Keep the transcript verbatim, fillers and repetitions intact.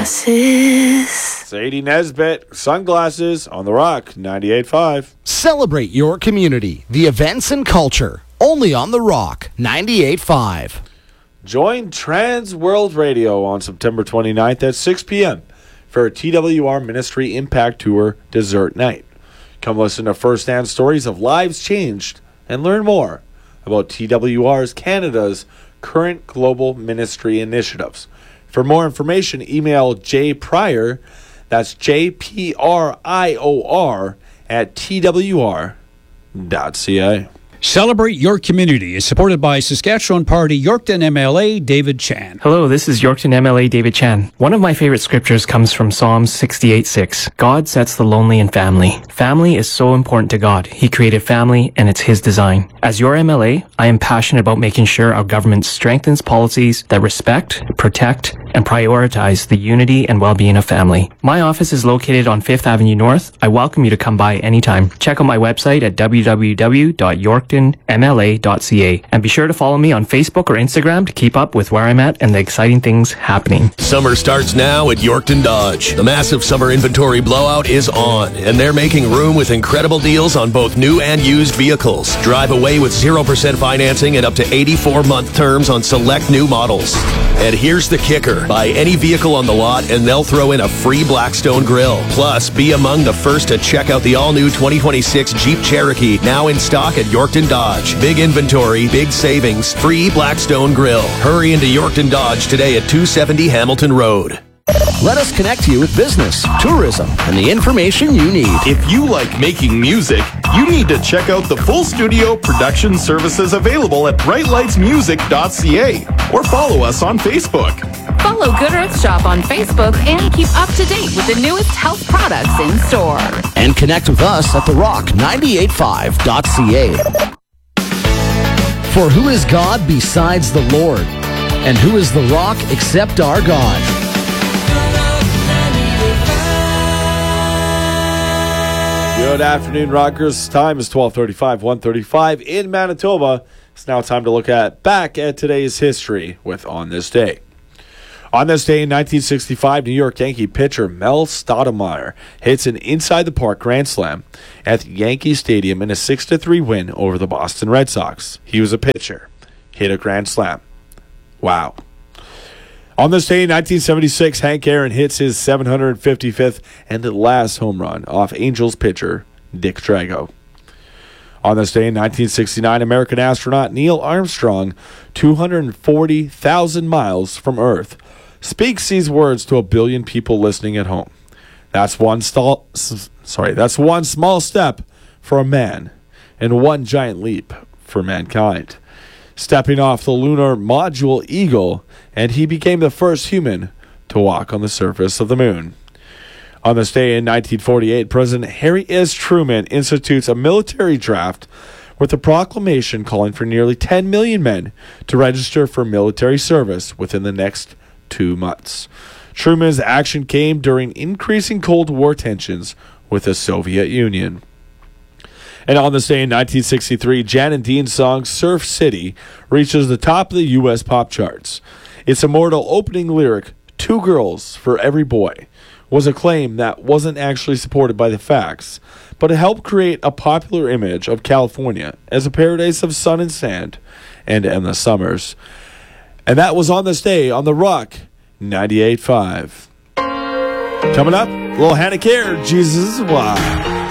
sunglasses. Sadie Nesbitt, Sunglasses on the Rock, ninety-eight point five. Celebrate your community, the events and culture, only on the Rock, ninety-eight point five. Join Trans World Radio on September twenty-ninth at six p.m. for a T W R Ministry Impact Tour dessert night. Come listen to first-hand stories of lives changed and learn more about T W R's Canada's current global ministry initiatives. For more information, email J Pryor, that's J P R I O R, at T W R dot C A. Celebrate Your Community is supported by Saskatchewan Party Yorkton M L A David Chan. Hello, this is Yorkton M L A David Chan. One of my favorite scriptures comes from Psalm sixty-eight six. God sets the lonely in family. Family is so important to God. He created family and it's His design. As your M L A, I am passionate about making sure our government strengthens policies that respect, protect, and prioritize the unity and well-being of family. My office is located on Fifth Avenue North. I welcome you to come by anytime. Check out my website at w w w dot yorkton m l a dot c a and be sure to follow me on Facebook or Instagram to keep up with where I'm at and the exciting things happening. Summer starts now at Yorkton Dodge. The massive summer inventory blowout is on, and they're making room with incredible deals on both new and used vehicles. Drive away with zero percent financing and up to eighty-four month terms on select new models. And here's the kicker. Buy any vehicle on the lot and they'll throw in a free Blackstone grill. Plus, be among the first to check out the all-new twenty twenty-six Jeep Cherokee, now in stock at Yorkton Dodge. Big inventory, big savings, free Blackstone grill. Hurry into Yorkton Dodge today at two seventy Hamilton Road. Let us connect you with business, tourism, and the information you need. If you like making music, you need to check out the full studio production services available at bright lights music dot c a or follow us on Facebook. Follow Good Earth Shop on Facebook and keep up to date with the newest health products in store. And connect with us at the rock ninety-eight point five dot c a. For who is God besides the Lord? And who is the rock except our God? Good afternoon, Rockers. Time is twelve thirty-five, one thirty-five in Manitoba. It's now time to look at back at today's history with On This Day. On this day in nineteen sixty-five, New York Yankee pitcher Mel Stottlemyre hits an inside-the-park grand slam at the Yankee Stadium in a six to three win over the Boston Red Sox. He was a pitcher. Hit a grand slam. Wow. On this day in nineteen seventy-six, Hank Aaron hits his seven hundred fifty-fifth and last home run off Angels pitcher Dick Drago. On this day in nineteen sixty-nine, American astronaut Neil Armstrong, two hundred forty thousand miles from Earth, speaks these words to a billion people listening at home. That's one stall, sorry, that's one small step for a man and one giant leap for mankind. Stepping off the lunar module Eagle, and he became the first human to walk on the surface of the moon. On this day in nineteen forty-eight, President Harry S. Truman institutes a military draft with a proclamation calling for nearly ten million men to register for military service within the next two months. Truman's action came during increasing Cold War tensions with the Soviet Union. And on this day in nineteen sixty-three, Jan and Dean's song Surf City reaches the top of the U S pop charts. Its immortal opening lyric, "Two girls for every boy," was a claim that wasn't actually supported by the facts, but it helped create a popular image of California as a paradise of sun and sand and endless summers. And that was On This Day on The Rock ninety-eight point five. Coming up, little Hannah Care, Jesus is Why.